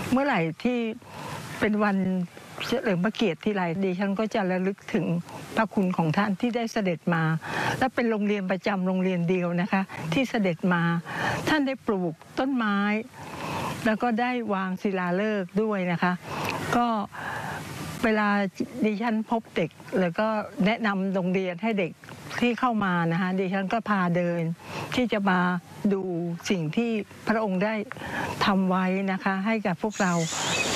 เมื่อไหร่ที่เป็นวันเฉลิมพระเกียรติที่ไรดิฉันก็จะระลึกถึงพระคุณของท่านที่ได้เสด็จมาและเป็นโรงเรียนประจำโรงเรียนเดียวนะคะที่เสด็จมาท่านได้ปลูกต้นไม้แล้วก็ได้วางศิลาฤกษ์ด้วยนะคะก็เวลาดิฉันพบเด็กแล้วก็แนะนำโรงเรียนให้เด็กที่เข้ามานะคะดิฉันก็พาเดินที่จะมาดูสิ่งที่พระองค์ได้ทำไว้นะคะให้กับพวกเรา